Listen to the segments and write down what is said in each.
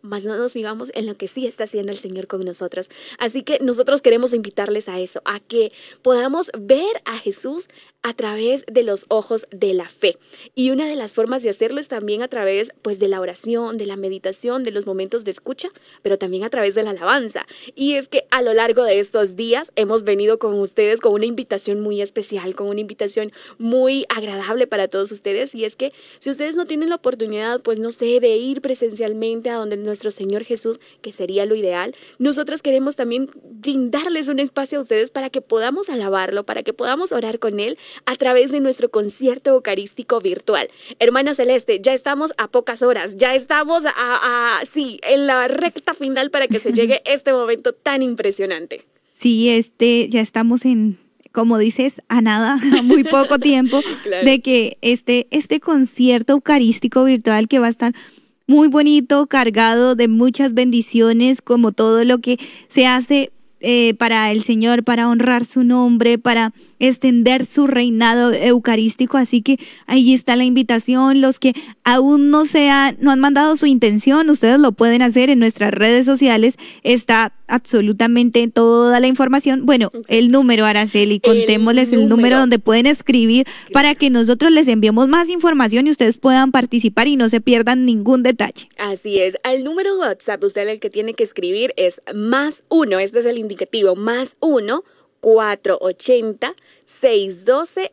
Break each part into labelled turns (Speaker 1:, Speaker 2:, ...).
Speaker 1: mas no nos fijamos en lo que sí está haciendo el Señor con nosotros. Así que nosotros queremos invitarles a eso, a que podamos ver a Jesús a través de los ojos de la fe. Y una de las formas de hacerlo es también a través, pues, de la oración, de la meditación, de los momentos de escucha, pero también a través de la alabanza. Y es que a lo largo de estos días hemos venido con ustedes con una invitación muy especial, con una invitación muy agradable para todos ustedes. Y es que si ustedes no tienen la oportunidad, pues no sé, de ir presencialmente a donde nuestro Señor Jesús, que sería lo ideal, nosotros queremos también brindarles un espacio a ustedes para que podamos alabarlo, para que podamos orar con Él a través de nuestro concierto eucarístico virtual. Hermana Celeste, ya estamos a pocas horas, ya estamos en la recta final para que se llegue este momento tan impresionante.
Speaker 2: Sí, ya estamos en, como dices, a nada, a muy poco tiempo, claro, de que este concierto eucarístico virtual que va a estar muy bonito, cargado de muchas bendiciones, como todo lo que se hace para el Señor, para honrar su nombre, para extender su reinado eucarístico. Así que ahí está la invitación. Los que aún no han mandado su intención, ustedes lo pueden hacer en nuestras redes sociales. Está absolutamente toda la información. Bueno, el número, Araceli, contémosles el número donde pueden escribir para que nosotros les enviemos más información y ustedes puedan participar y no se pierdan ningún detalle.
Speaker 1: Así es. Al número WhatsApp, usted el que tiene que escribir es +1, este es el indicativo, +1 480 612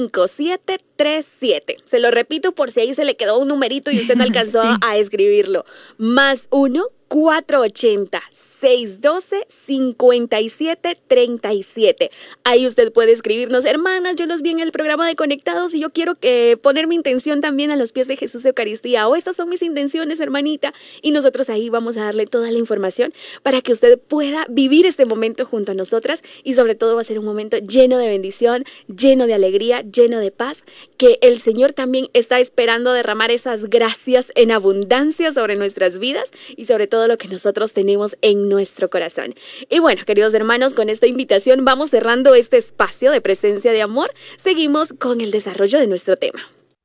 Speaker 1: 5737. Se lo repito por si ahí se le quedó un numerito y usted no alcanzó sí, a escribirlo. +1 480 612 5737. Ahí usted puede escribirnos: hermanas, yo los vi en el programa de Conectados y yo quiero poner mi intención también a los pies de Jesús Eucaristía, o estas son mis intenciones, hermanita, y nosotros ahí vamos a darle toda la información para que usted pueda vivir este momento junto a nosotras, y sobre todo va a ser un momento lleno de bendición, lleno de alegría, lleno de paz, que el Señor también está esperando derramar esas gracias en abundancia sobre nuestras vidas y sobre todo lo que nosotros tenemos en nuestro corazón. Y bueno, queridos hermanos, con esta invitación vamos cerrando este espacio de presencia de amor. Seguimos con el desarrollo de nuestro tema.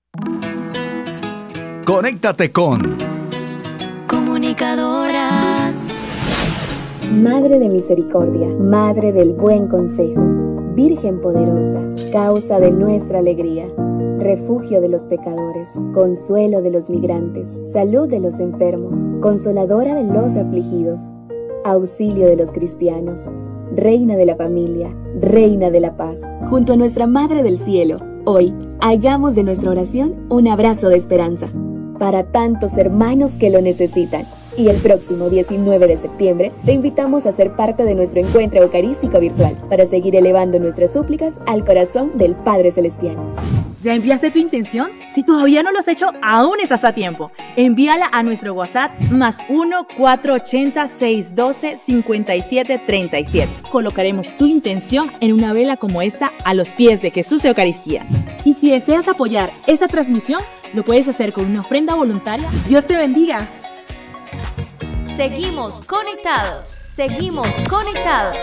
Speaker 3: Conéctate con
Speaker 4: Comunicadoras.
Speaker 5: Madre de misericordia, Madre del buen consejo, Virgen poderosa, causa de nuestra alegría, refugio de los pecadores, consuelo de los migrantes, salud de los enfermos, consoladora de los afligidos, auxilio de los cristianos, reina de la familia, reina de la paz. Junto a nuestra Madre del Cielo, hoy hagamos de nuestra oración un abrazo de esperanza para tantos hermanos que lo necesitan. Y el próximo 19 de septiembre te invitamos a ser parte de nuestro encuentro eucarístico virtual para seguir elevando nuestras súplicas al corazón del Padre Celestial.
Speaker 6: ¿Ya enviaste tu intención? Si todavía no lo has hecho, aún estás a tiempo. Envíala a nuestro WhatsApp +1 480 612 5737. Colocaremos tu intención en una vela como esta a los pies de Jesús Eucaristía. Y si deseas apoyar esta transmisión, lo puedes hacer con una ofrenda voluntaria. ¡Dios te bendiga!
Speaker 4: Seguimos conectados. Seguimos conectados.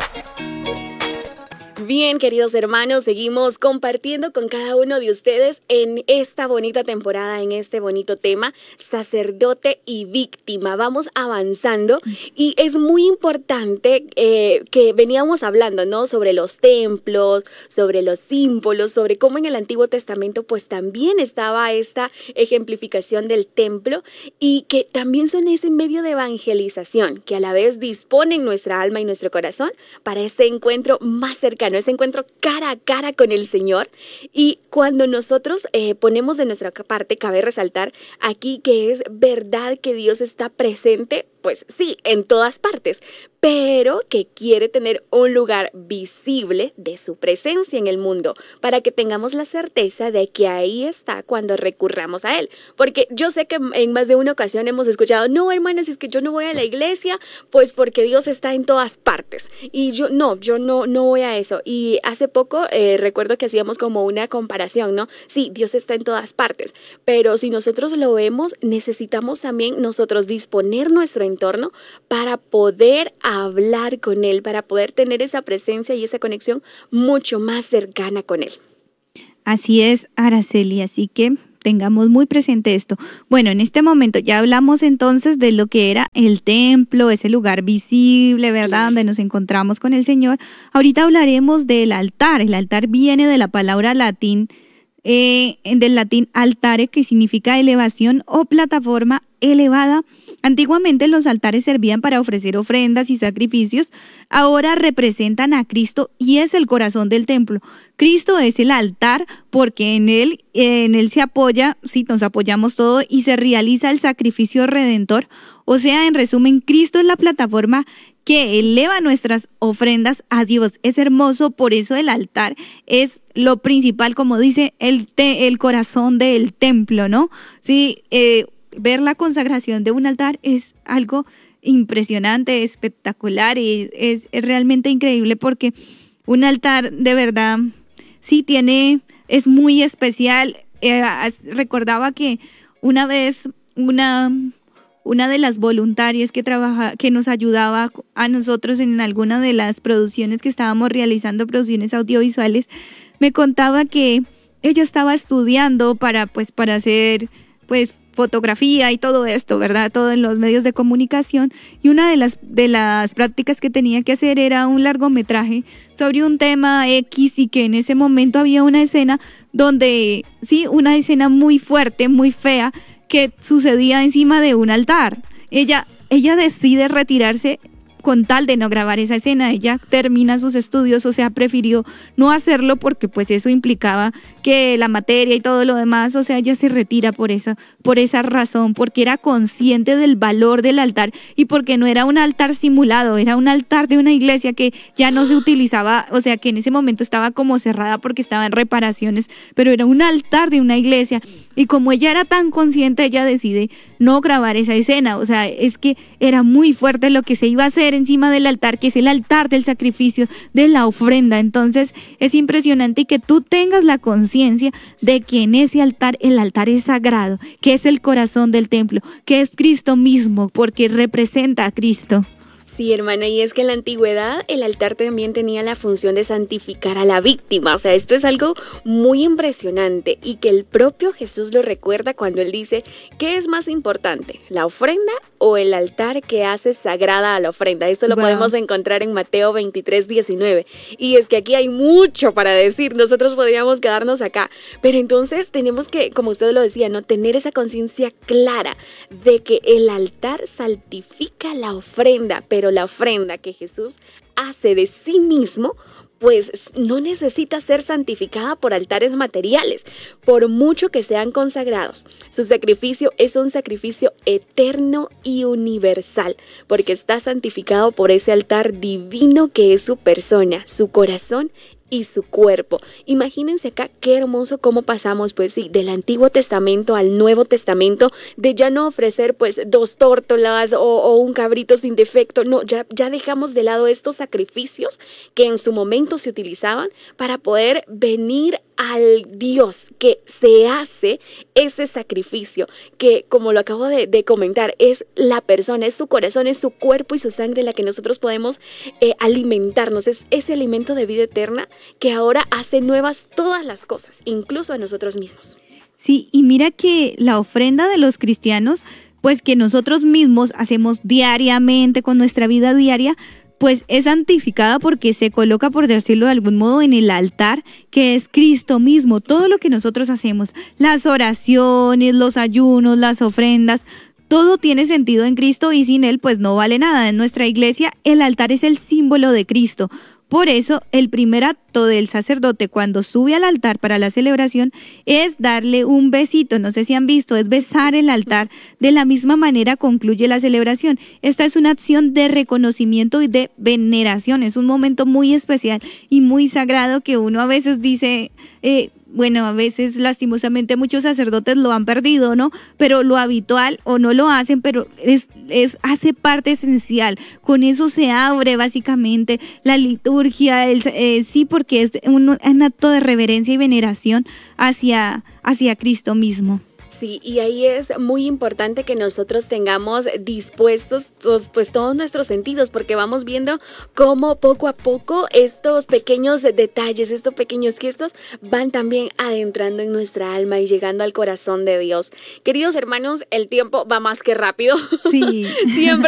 Speaker 1: Bien, queridos hermanos, seguimos compartiendo con cada uno de ustedes en esta bonita temporada, en este bonito tema, sacerdote y víctima. Vamos avanzando y es muy importante que veníamos hablando, ¿no? Sobre los templos, sobre los símbolos, sobre cómo en el Antiguo Testamento pues también estaba esta ejemplificación del templo y que también son ese medio de evangelización que a la vez disponen nuestra alma y nuestro corazón para ese encuentro más cercano, ese encuentro cara a cara con el Señor. Y cuando nosotros ponemos de nuestra parte, cabe resaltar aquí que es verdad que Dios está presente, pues sí, en todas partes, pero que quiere tener un lugar visible de su presencia en el mundo para que tengamos la certeza de que ahí está cuando recurramos a Él. Porque yo sé que en más de una ocasión hemos escuchado: no, hermanas, es que yo no voy a la iglesia, pues porque Dios está en todas partes. Y yo no voy a eso. Y hace poco recuerdo que hacíamos como una comparación, ¿no? Sí, Dios está en todas partes, pero si nosotros lo vemos, necesitamos también nosotros disponer nuestro entorno para poder hablar con Él, para poder tener esa presencia y esa conexión mucho más cercana con Él.
Speaker 2: Así es, Araceli, así que tengamos muy presente esto. Bueno, en este momento ya hablamos entonces de lo que era el templo, ese lugar visible, ¿verdad? Donde nos encontramos con el Señor. Ahorita hablaremos del altar. El altar viene de la palabra del latín altare, que significa elevación o plataforma elevada. Antiguamente los altares servían para ofrecer ofrendas y sacrificios. Ahora representan a Cristo y es el corazón del templo. Cristo es el altar porque en él se apoya, sí, nos apoyamos todo y se realiza el sacrificio redentor. O sea, en resumen, Cristo es la plataforma que eleva nuestras ofrendas a Dios. Es hermoso, por eso el altar es lo principal, como dice el corazón del templo, ¿no? Sí, ver la consagración de un altar es algo impresionante, espectacular y es realmente increíble porque un altar de verdad sí es muy especial. Recordaba que una vez una de las voluntarias que nos ayudaba a nosotros en alguna de las producciones que estábamos realizando, producciones audiovisuales, me contaba que ella estaba estudiando para hacer fotografía y todo esto, ¿verdad? Todo en los medios de comunicación, y una de las prácticas que tenía que hacer era un largometraje sobre un tema X, y que en ese momento había una escena donde, sí, una escena muy fuerte, muy fea, que sucedía encima de un altar. Ella decide retirarse con tal de no grabar esa escena. Ella termina sus estudios, o sea, prefirió no hacerlo porque pues eso implicaba que la materia y todo lo demás, o sea, ella se retira por esa razón, porque era consciente del valor del altar y porque no era un altar simulado, era un altar de una iglesia que ya no se utilizaba, o sea, que en ese momento estaba como cerrada porque estaba en reparaciones, pero era un altar de una iglesia, y como ella era tan consciente, ella decide no grabar esa escena. O sea, es que era muy fuerte lo que se iba a hacer encima del altar, que es el altar del sacrificio, de la ofrenda. Entonces es impresionante que tú tengas la conciencia de que en ese altar, el altar es sagrado, que es el corazón del templo, que es Cristo mismo, porque representa a Cristo.
Speaker 1: Sí, hermana, y es que en la antigüedad el altar también tenía la función de santificar a la víctima. O sea, esto es algo muy impresionante y que el propio Jesús lo recuerda cuando él dice: ¿qué es más importante, la ofrenda o el altar que hace sagrada a la ofrenda? Esto lo podemos encontrar en Mateo 23:19. Y es que aquí hay mucho para decir, nosotros podríamos quedarnos acá, pero entonces tenemos que, como usted lo decía, ¿no?, tener esa conciencia clara de que el altar santifica la ofrenda, pero la ofrenda que Jesús hace de sí mismo, pues no necesita ser santificada por altares materiales, por mucho que sean consagrados. Su sacrificio es un sacrificio eterno y universal, porque está santificado por ese altar divino que es su persona, su corazón y su cuerpo. Imagínense acá qué hermoso cómo pasamos, pues sí, del Antiguo Testamento al Nuevo Testamento, de ya no ofrecer pues 2 tórtolas o un cabrito sin defecto. No, ya dejamos de lado estos sacrificios que en su momento se utilizaban para poder venir al Dios que se hace ese sacrificio, que como lo acabo de comentar, es la persona, es su corazón, es su cuerpo y su sangre la que nosotros podemos alimentarnos. Es ese alimento de vida eterna que ahora hace nuevas todas las cosas, incluso a nosotros mismos.
Speaker 2: Sí, y mira que la ofrenda de los cristianos, pues que nosotros mismos hacemos diariamente con nuestra vida diaria, pues es santificada porque se coloca, por decirlo de algún modo, en el altar que es Cristo mismo. Todo lo que nosotros hacemos, las oraciones, los ayunos, las ofrendas, todo tiene sentido en Cristo y sin Él pues no vale nada. En nuestra iglesia el altar es el símbolo de Cristo. Por eso, el primer acto del sacerdote cuando sube al altar para la celebración es darle un besito. No sé si han visto, es besar el altar. De la misma manera concluye la celebración. Esta es una acción de reconocimiento y de veneración. Es un momento muy especial y muy sagrado que uno a veces dice... Bueno, a veces lastimosamente muchos sacerdotes lo han perdido, ¿no? Pero lo habitual, o no lo hacen, pero hace parte esencial. Con eso se abre básicamente la liturgia, sí, porque es un acto de reverencia y veneración hacia Cristo mismo.
Speaker 1: Sí, y ahí es muy importante que nosotros tengamos dispuestos pues todos nuestros sentidos, porque vamos viendo cómo poco a poco estos pequeños detalles, estos pequeños gestos van también adentrando en nuestra alma y llegando al corazón de Dios. Queridos hermanos, el tiempo va más que rápido.
Speaker 2: Sí.
Speaker 1: Siempre